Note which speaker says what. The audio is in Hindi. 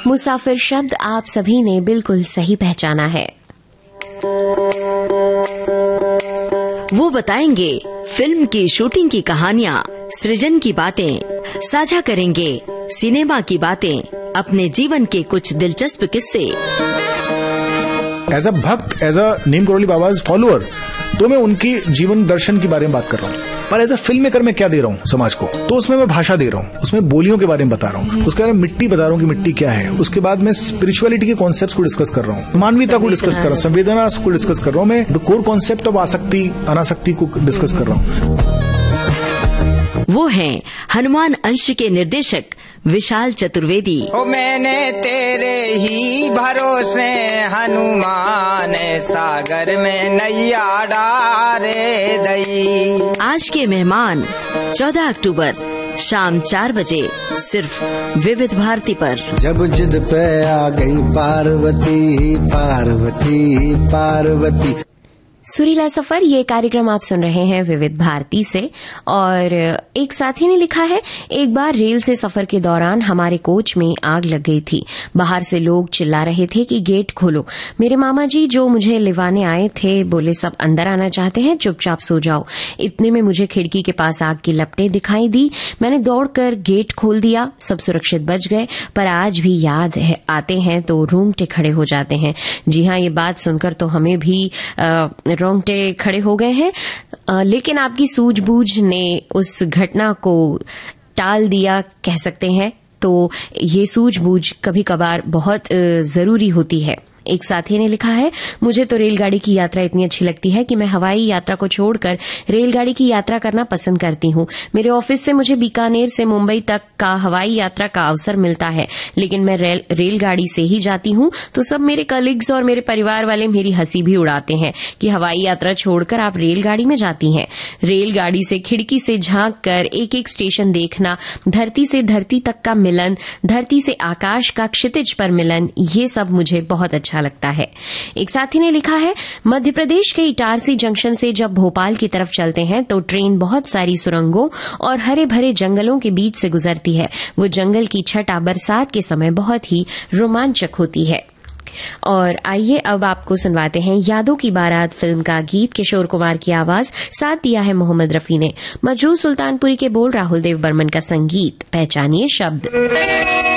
Speaker 1: मुसाफिर शब्द आप सभी ने बिल्कुल सही पहचाना है।
Speaker 2: वो बताएंगे फिल्म की शूटिंग की कहानियाँ, सृजन की बातें, साझा करेंगे सिनेमा की बातें, अपने जीवन के कुछ दिलचस्प किस्से।
Speaker 3: एज अ भक्त, as a Neem Karauli बाबाज follower, तो मैं उनकी जीवन दर्शन के बारे में बात कर रहा हूँ। पर एज अ फिल्म मेकर मैं क्या दे रहा हूँ समाज को, तो उसमें मैं भाषा दे रहा हूँ, उसमें बोलियों के बारे में बता रहा हूँ, उसके बारे में मिट्टी बता रहा हूँ कि मिट्टी क्या है। उसके बाद मैं स्पिरिचुअलिटी के कॉन्सेप्ट्स को डिस्कस कर रहा हूँ, मानवीयता को डिस्कस कर रहा हूँ, संवेदना को डिस्कस कर रहा हूँ, मैं द कोर कॉन्सेप्ट ऑफ आसक्ति अनासक्ति को डिस्कस कर रहा हूँ।
Speaker 2: वो हैं हनुमान अंश के निर्देशक विशाल चतुर्वेदी।
Speaker 4: ओ मैंने तेरे ही भरोसे हनुमान सागर में नैया डारे दई।
Speaker 2: आज के मेहमान 14 अक्टूबर शाम 4 बजे सिर्फ विविध भारती पर।
Speaker 5: जब जिद पे आ गई पार्वती पार्वती पार्वती।
Speaker 1: सुरीला सफर, ये कार्यक्रम आप सुन रहे हैं विविध भारती से। और एक साथी ने लिखा है, एक बार रेल से सफर के दौरान हमारे कोच में आग लग गई थी। बाहर से लोग चिल्ला रहे थे कि गेट खोलो। मेरे मामा जी जो मुझे लिवाने आए थे बोले सब अंदर आना चाहते हैं, चुपचाप सो जाओ। इतने में मुझे खिड़की के पास आग की लपटें दिखाई दी। मैंने दौड़कर गेट खोल दिया, सब सुरक्षित बच गए। पर आज भी याद आते हैं तो रोंगटे खड़े हो जाते हैं। जी हाँ, ये बात सुनकर तो हमें भी रोंगटे खड़े हो गए हैं। लेकिन आपकी सूझबूझ ने उस घटना को टाल दिया, कह सकते हैं। तो ये सूझबूझ कभी कभार बहुत जरूरी होती है। एक साथी ने लिखा है, मुझे तो रेलगाड़ी की यात्रा इतनी अच्छी लगती है कि मैं हवाई यात्रा को छोड़कर रेलगाड़ी की यात्रा करना पसंद करती हूँ। मेरे ऑफिस से मुझे बीकानेर से मुंबई तक का हवाई यात्रा का अवसर मिलता है, लेकिन मैं रेलगाड़ी से ही जाती हूँ। तो सब मेरे कलीग्स और मेरे परिवार वाले मेरी हंसी भी उड़ाते हैं कि हवाई यात्रा छोड़कर आप रेलगाड़ी में जाती हैं। रेलगाड़ी से खिड़की से झांक कर एक एक स्टेशन देखना, धरती से धरती तक का मिलन, धरती से आकाश का क्षितिज पर मिलन, ये सब मुझे बहुत अच्छा लगता है। एक साथी ने लिखा है, मध्य प्रदेश के इटारसी जंक्शन से जब भोपाल की तरफ चलते हैं तो ट्रेन बहुत सारी सुरंगों और हरे भरे जंगलों के बीच से गुजरती है। वो जंगल की छटा बरसात के समय बहुत ही रोमांचक होती है। और आइए अब आपको सुनवाते हैं यादों की बारात फिल्म का गीत। किशोर कुमार की आवाज, साथ दिया है मोहम्मद रफी ने। मजरू सुल्तानपुरी के बोल, राहुल देव बर्मन का संगीत। पहचानिए शब्द।